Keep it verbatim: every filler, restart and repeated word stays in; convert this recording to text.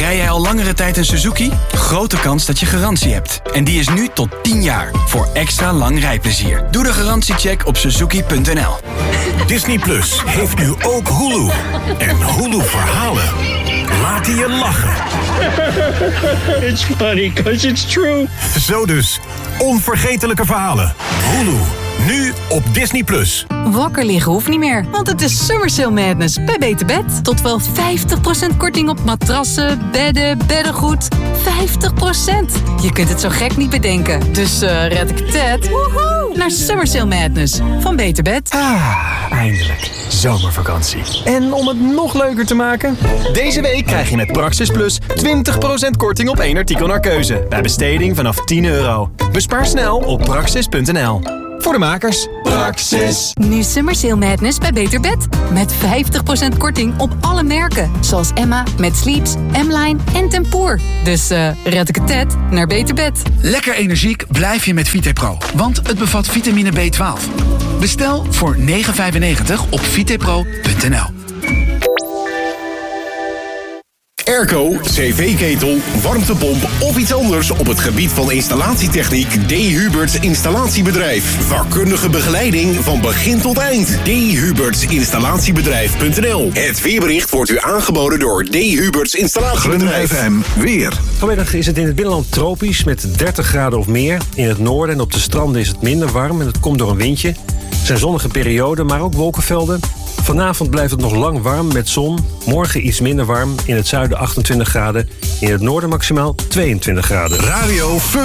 Rij jij al langere tijd een Suzuki? Grote kans dat je garantie hebt. En die is nu tot tien jaar. Voor extra lang rijplezier. Doe de garantiecheck op suzuki punt n l. Disney Plus heeft nu ook Hulu. En Hulu verhalen laten je lachen. It's funny because it's true. Zo dus, onvergetelijke verhalen. Hulu, nu op Disney Plus. Wakker liggen hoeft niet meer, want het is Summer Sale Madness bij Beter Bed. Tot wel vijftig procent korting op matrassen, bedden, beddengoed. vijftig procent. Je kunt het zo gek niet bedenken. Dus uh, red ik het woehoe, naar Summer Sale Madness van Beter Bed. Ah, eindelijk. Zomervakantie. En om het nog leuker te maken... Deze week krijg je met Praxis Plus twintig procent korting op één artikel naar keuze. Bij besteding vanaf tien euro. Bespaar snel op praxis punt n l. Voor de makers. Praxis. Nu Summer Sale Madness bij Beter Bed. Met vijftig procent korting op alle merken. Zoals Emma, Met Sleeps, M-Line en Tempoor. Dus uh, red ik het tet naar Beter Bed. Lekker energiek blijf je met VitePro. Want het bevat vitamine B twaalf. Bestel voor negen vijfennegentig op vitepro punt n l. Airco, cv-ketel, warmtepomp of iets anders op het gebied van installatietechniek. D. Huberts Installatiebedrijf. Vakkundige begeleiding van begin tot eind. D. Huberts Installatiebedrijf punt n l. Het weerbericht wordt u aangeboden door D. Huberts Installatiebedrijf. F M weer. Vanmiddag is het in het binnenland tropisch met dertig graden of meer. In het noorden en op de stranden is het minder warm en het komt door een windje. Er zijn zonnige perioden, maar ook wolkenvelden. Vanavond blijft het nog lang warm met zon. Morgen iets minder warm. In het zuiden achtentwintig graden. In het noorden maximaal tweeëntwintig graden. Radio